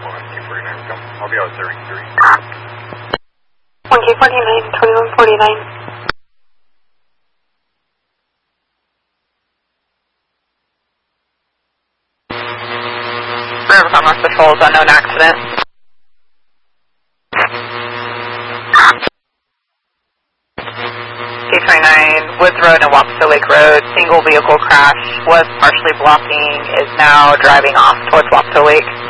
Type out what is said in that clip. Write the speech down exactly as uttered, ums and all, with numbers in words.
K forty-nine, come. I'll be out at thirty-three. one K forty-nine, twenty-one forty-nine. River Commerce Patrol is unknown accident. K twenty-nine, Woods Road and Wapato Lake Road, single vehicle crash, was partially blocking, is now driving off towards Wapato Lake.